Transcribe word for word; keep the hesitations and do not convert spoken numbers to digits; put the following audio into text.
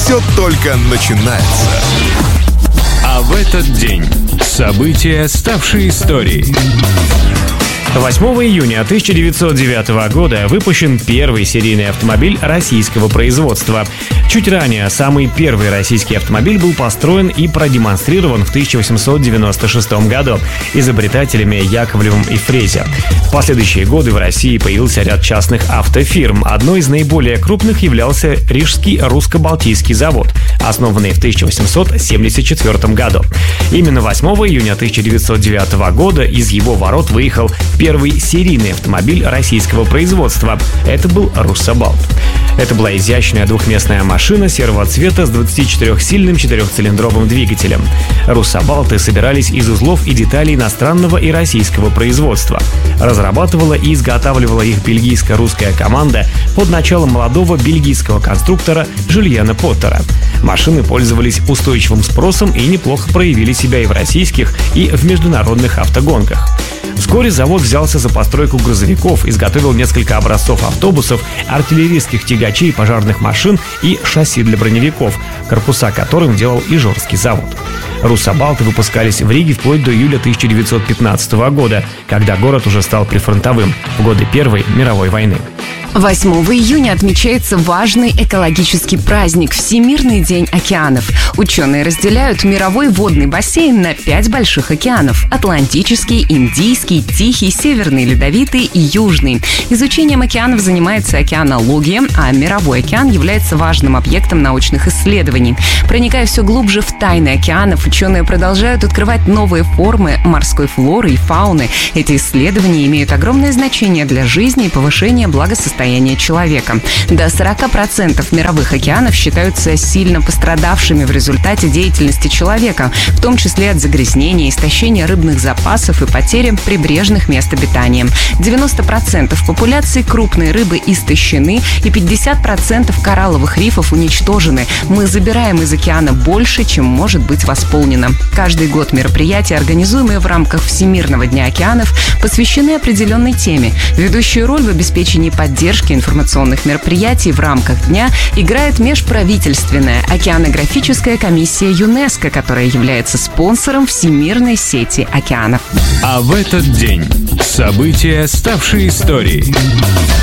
все только начинается. А в этот день события, ставшие историей. восьмого июня тысяча девятьсот девятого года выпущен первый серийный автомобиль российского производства. Чуть ранее самый первый российский автомобиль был построен и продемонстрирован в тысяча восемьсот девяносто шестом году изобретателями Яковлевым и Фрезя. В последующие годы в России появился ряд частных автофирм. Одной из наиболее крупных являлся Рижский русско-балтийский завод, основанный в тысяча восемьсот семьдесят четвёртом году. Именно восьмого июня тысяча девятьсот девятого года из его ворот выехал первый серийный автомобиль российского производства. Это был «Руссобалт». Это была изящная двухместная машина серого цвета с двадцатичетырёхсильным четырехцилиндровым двигателем. «Руссобалты» собирались из узлов и деталей иностранного и российского производства. Разрабатывала и изготавливала их бельгийско-русская команда под началом молодого бельгийского конструктора Жюльена Поттера. Машины пользовались устойчивым спросом и неплохо проявили себя и в российских, и в международных автогонках. Вскоре завод взялся за постройку грузовиков, изготовил несколько образцов автобусов, артиллерийских тягачей, пожарных машин и шасси для броневиков, корпуса которым делал Ижорский завод. «Руссобалты» выпускались в Риге вплоть до июля тысяча девятьсот пятнадцатого года, когда город уже стал прифронтовым в годы Первой мировой войны. восьмого июня отмечается важный экологический праздник – Всемирный день океанов. Ученые разделяют мировой водный бассейн на пять больших океанов – Атлантический, Индийский, Тихий, Северный, Ледовитый и Южный. Изучением океанов занимается океанология, а мировой океан является важным объектом научных исследований. Проникая все глубже в тайны океанов, ученые продолжают открывать новые формы морской флоры и фауны. Эти исследования имеют огромное значение для жизни и повышения благосостояния человека. До сорок процентов мировых океанов считаются сильно пострадавшими в результате деятельности человека, в том числе от загрязнения, истощения рыбных запасов и потери прибрежных мест обитания. девяносто процентов популяции крупной рыбы истощены и пятьдесят процентов коралловых рифов уничтожены. Мы забираем из океана больше, чем может быть восполнено. Каждый год мероприятия, организуемые в рамках Всемирного дня океанов, посвящены определенной теме. Ведущую роль в обеспечении поддержки информационных мероприятий в рамках дня играет межправительственная океанографическая комиссия ЮНЕСКО, которая является спонсором Всемирной сети океанов. А в этот день события, ставшие историей.